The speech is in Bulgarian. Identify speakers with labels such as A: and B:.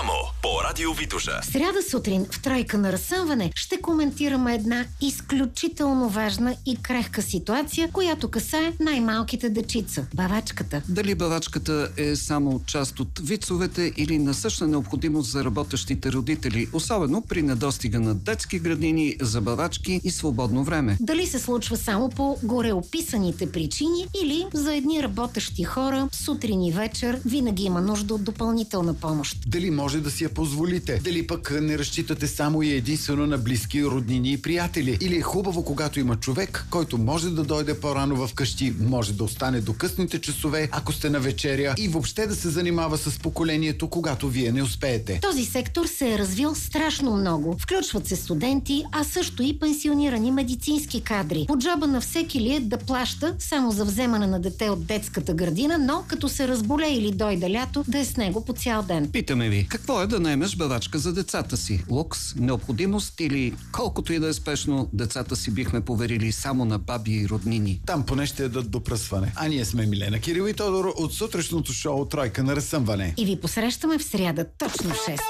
A: Само по Радио Витоша.
B: В сряда сутрин в Тройка на разсъмване ще коментираме една изключително важна и крехка ситуация, която касае най-малките дечица – бавачката.
C: Дали бавачката е само част от вицовете или насъщна необходимост за работещите родители, особено при недостига на детски градини, забавачки и свободно време?
B: Дали се случва само по гореописаните причини или за едни работещи хора сутрин и вечер винаги има нужда от допълнителна помощ?
D: Дали може да си я позволите? Дали пък не разчитате само и единствено на близки, роднини и приятели? Или е хубаво, когато има човек, който може да дойде по-рано вкъщи, може да остане до късните часове, ако сте на вечеря, и въобще да се занимава с поколението, когато вие не успеете?
B: Този сектор се е развил страшно много. Включват се студенти, а също и пенсионирани медицински кадри. По джоба на всеки ли е да плаща само за вземане на дете от детската градина, но като се разболее или дойде лято, да е с него по цял ден.
C: Питаме ви, какво е да наемеш бавачка за децата си? Лукс, необходимост или колкото и да е спешно, децата си бихме поверили само на баби и роднини?
D: Там поне ще дадат до пръсване. А ние сме Милена Кирил и Тодор от сутрешното шоу Тройка на разсъмване.
B: И ви посрещаме в сряда точно в 6.